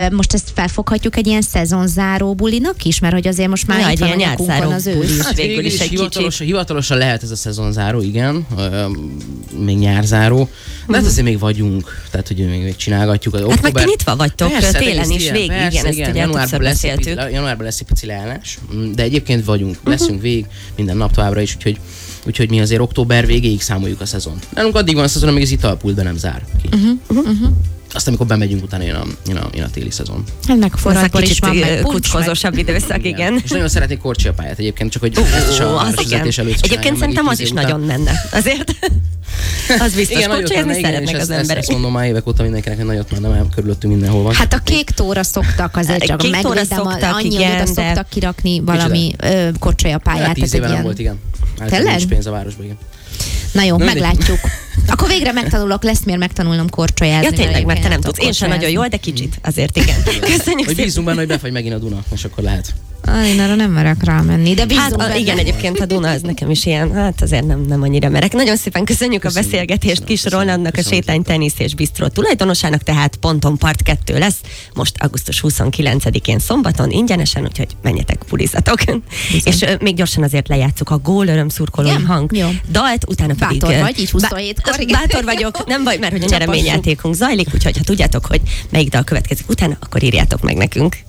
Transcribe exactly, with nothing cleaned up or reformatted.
most ezt felfoghatjuk egy ilyen szezonzáró bulinak is, mert hogy azért most már ja, itt van a nyakunkon az ősz. Hát végül is, is egy hivatalosan, hivatalosan lehet ez a szezonzáró, igen, még nyárzáró, de hát azért még vagyunk, tehát hogy még, még csinálgatjuk. Az hát október... meg ti nyitva vagytok, persze, télen is végig, persze, igen, ezt ugye januárban lesz, beszéltük. januárban lesz egy pici leállás, de egyébként vagyunk, leszünk uh-huh. végig minden nap továbbra is, úgyhogy, úgyhogy mi azért október végéig számoljuk a szezon. Nálunk addig van a szezon, amíg az italpult be nem zár ki. Uh-huh. Uh-huh. Azt, amikor bemegyünk, utána jön a, jön a, jön a téli szezon. Hát meg forradból is van, meg kuckozósabb időszak, igen. igen. És nagyon szeretnék korcsolyapályát egyébként, csak hogy oh, ezt is a városvezetés előtt egyébként szerintem az is nagyon menne. Azért az biztos, korcsolyazni szeretnek az emberek. Ezt mondom már évek óta mindenkinek, hogy nagyot már nem körülöttünk mindenhol van. Hát a kék tóra szoktak azért, csak megvédem, annyi, hogy oda szoktak kirakni valami korcsolyapályát. Tíz éve nem volt, igen. Tényleg? Nincs pénz a városban, igen. Na jó, meglátjuk. Akkor végre megtanulok, lesz miért megtanulnom korcsolyázni. Ja tényleg, mert te nem tudsz. Én sem nagyon jól, de kicsit. Azért igen. Köszönjük szépen. Hogy bízunk benne, hogy befagy megint a Duna, és akkor lehet. Ah, én arra nem merek rámenni, de bízunk hát, benne. Igen, egyébként a Duna az nekem is ilyen, hát azért nem, nem annyira merek. Nagyon szépen köszönjük köszönjük, a beszélgetést Kis Rolandnak, a Sétány Tenisz és Bistró tulajdonosának, tehát Ponton Part kettő lesz most augusztus huszonkilencedikén szombaton ingyenesen, úgyhogy menjetek, pulizatok. És uh, még gyorsan azért lejátszuk a Gól öröm szurkolói ja, hang jó. dalt, utána pedig... Bátor vagy, így huszonhétkor. Bá- bátor vagyok, nem baj, mert hogy a nyereményjátékunk zajlik, úgyhogy ha tudjátok, hogy melyik dal következik utána, akkor írjátok meg nekünk.